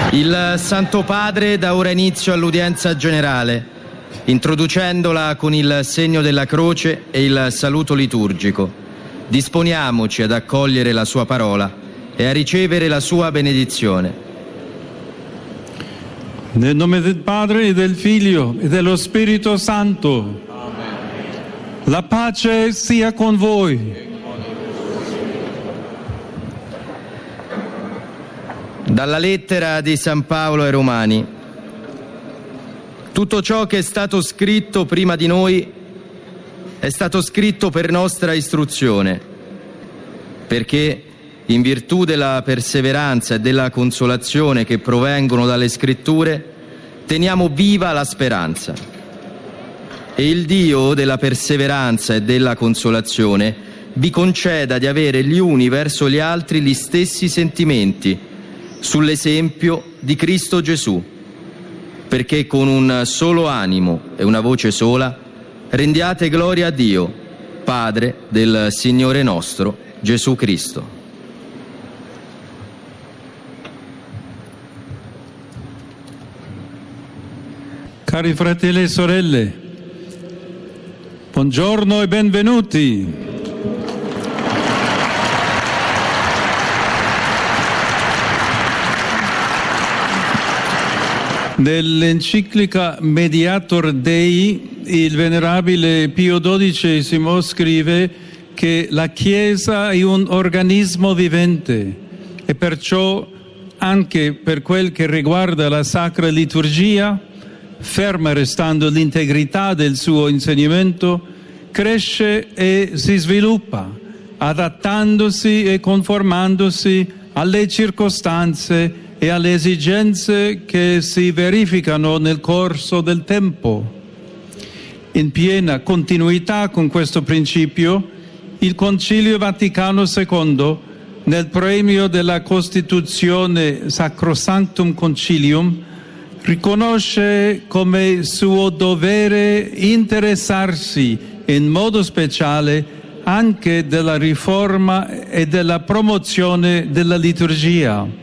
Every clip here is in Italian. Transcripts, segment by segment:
Il Santo Padre dà ora inizio all'udienza generale, introducendola con il segno della croce e il saluto liturgico. Disponiamoci ad accogliere la sua parola e a ricevere la sua benedizione. Nel nome del Padre e del Figlio e dello Spirito Santo. Amen. La pace sia con voi. Dalla lettera di San Paolo ai Romani. Tutto ciò che è stato scritto prima di noi è stato scritto per nostra istruzione, perché in virtù della perseveranza e della consolazione che provengono dalle Scritture teniamo viva la speranza. E il Dio della perseveranza e della consolazione vi conceda di avere gli uni verso gli altri gli stessi sentimenti, sull'esempio di Cristo Gesù, perché con un solo animo e una voce sola rendiate gloria a Dio, Padre del Signore nostro Gesù Cristo. Cari fratelli e sorelle, buongiorno e benvenuti. Nell'enciclica Mediator Dei, il venerabile Pio XII scrive che la Chiesa è un organismo vivente e perciò, anche per quel che riguarda la Sacra Liturgia, ferma restando l'integrità del suo insegnamento, cresce e si sviluppa, adattandosi e conformandosi alle circostanze e alle esigenze che si verificano nel corso del tempo. In piena continuità con questo principio, il Concilio Vaticano II, nel premio della Costituzione Sacrosanctum Concilium, riconosce come suo dovere interessarsi in modo speciale anche della riforma e della promozione della liturgia.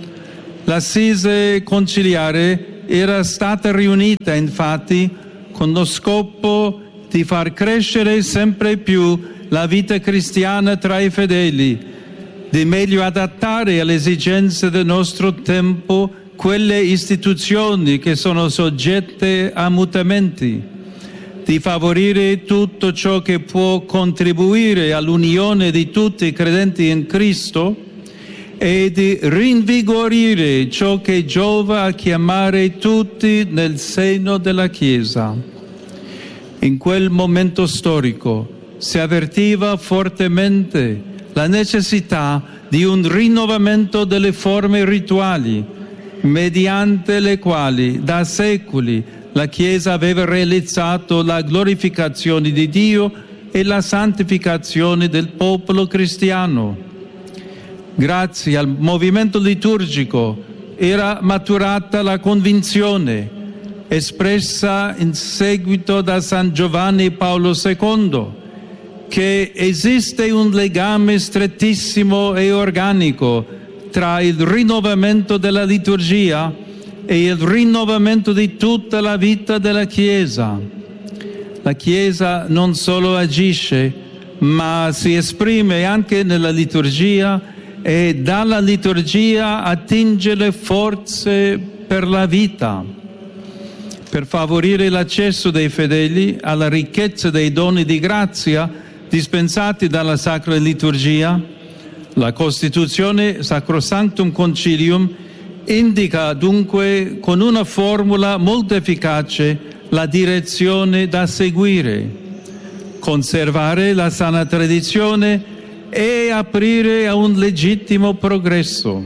L'Assise conciliare era stata riunita infatti con lo scopo di far crescere sempre più la vita cristiana tra i fedeli, di meglio adattare alle esigenze del nostro tempo quelle istituzioni che sono soggette a mutamenti, di favorire tutto ciò che può contribuire all'unione di tutti i credenti in Cristo e di rinvigorire ciò che giova a chiamare tutti nel seno della Chiesa. In quel momento storico si avvertiva fortemente la necessità di un rinnovamento delle forme rituali, mediante le quali da secoli la Chiesa aveva realizzato la glorificazione di Dio e la santificazione del popolo cristiano. Grazie al movimento liturgico era maturata la convinzione, espressa in seguito da San Giovanni Paolo II, che esiste un legame strettissimo e organico tra il rinnovamento della liturgia e il rinnovamento di tutta la vita della Chiesa. La Chiesa non solo agisce, ma si esprime anche nella liturgia e dalla liturgia attinge le forze per la vita. Per favorire l'accesso dei fedeli alla ricchezza dei doni di grazia dispensati dalla Sacra Liturgia, la Costituzione Sacrosanctum Concilium indica dunque con una formula molto efficace la direzione da seguire: conservare la sana tradizione e aprire a un legittimo progresso.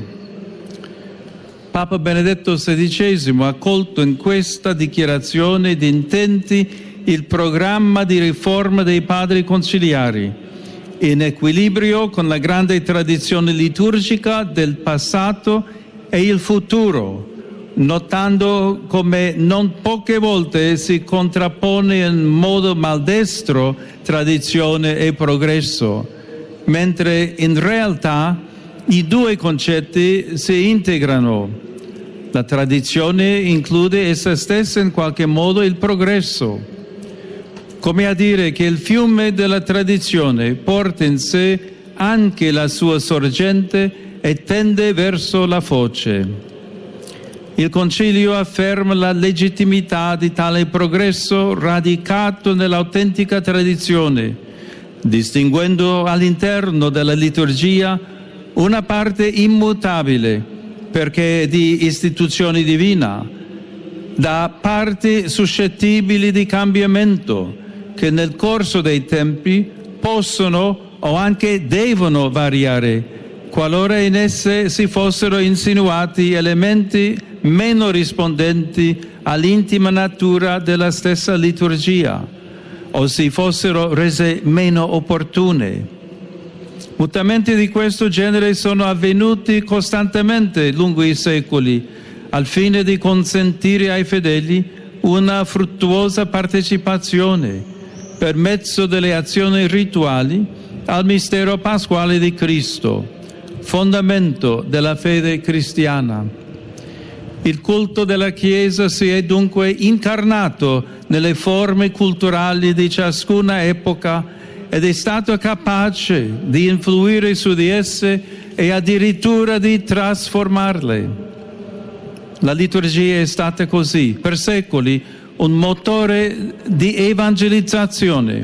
Papa Benedetto XVI ha accolto in questa dichiarazione di intenti il programma di riforma dei padri conciliari, in equilibrio con la grande tradizione liturgica del passato e il futuro, notando come non poche volte si contrappone in modo maldestro tradizione e progresso, mentre in realtà i due concetti si integrano. La tradizione include essa stessa in qualche modo il progresso, come a dire che il fiume della tradizione porta in sé anche la sua sorgente e tende verso la foce. Il Concilio afferma la legittimità di tale progresso radicato nell'autentica tradizione, distinguendo all'interno della liturgia una parte immutabile, perché è di istituzione divina, da parti suscettibili di cambiamento, che nel corso dei tempi possono o anche devono variare, qualora in esse si fossero insinuati elementi meno rispondenti all'intima natura della stessa liturgia o si fossero rese meno opportune. Mutamenti di questo genere sono avvenuti costantemente lungo i secoli, al fine di consentire ai fedeli una fruttuosa partecipazione, per mezzo delle azioni rituali, al mistero pasquale di Cristo, fondamento della fede cristiana. Il culto della Chiesa si è dunque incarnato nelle forme culturali di ciascuna epoca ed è stato capace di influire su di esse e addirittura di trasformarle. La liturgia è stata così, per secoli, un motore di evangelizzazione.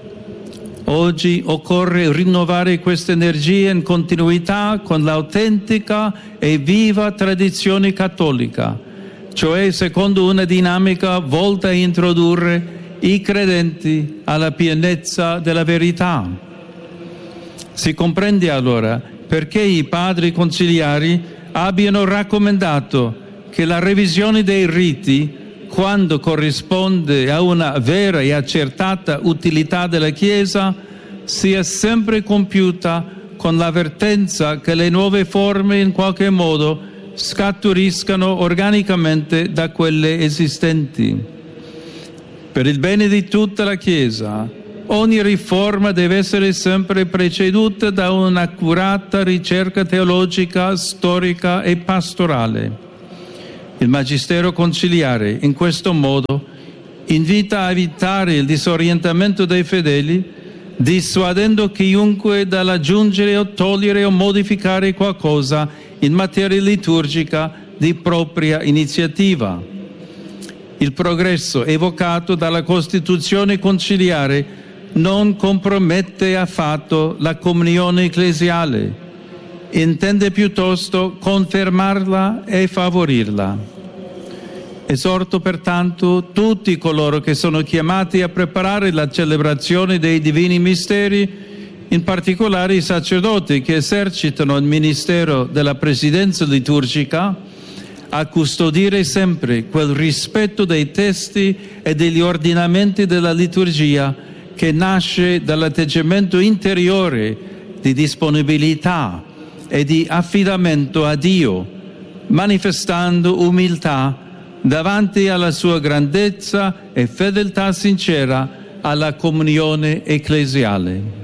Oggi occorre rinnovare questa energia in continuità con l'autentica e viva tradizione cattolica, cioè secondo una dinamica volta a introdurre i credenti alla pienezza della verità. Si comprende allora perché i padri conciliari abbiano raccomandato che la revisione dei riti, quando corrisponde a una vera e accertata utilità della Chiesa, sia sempre compiuta con l'avvertenza che le nuove forme in qualche modo scaturiscano organicamente da quelle esistenti. Per il bene di tutta la Chiesa, ogni riforma deve essere sempre preceduta da un'accurata ricerca teologica, storica e pastorale. Il Magistero conciliare, in questo modo, invita a evitare il disorientamento dei fedeli, dissuadendo chiunque dall'aggiungere o togliere o modificare qualcosa in materia liturgica di propria iniziativa. Il progresso evocato dalla Costituzione conciliare non compromette affatto la comunione ecclesiale, intende piuttosto confermarla e favorirla. Esorto pertanto tutti coloro che sono chiamati a preparare la celebrazione dei divini misteri, in particolare i sacerdoti che esercitano il ministero della presidenza liturgica, a custodire sempre quel rispetto dei testi e degli ordinamenti della liturgia che nasce dall'atteggiamento interiore di disponibilità e di affidamento a Dio, manifestando umiltà davanti alla sua grandezza e fedeltà sincera alla comunione ecclesiale.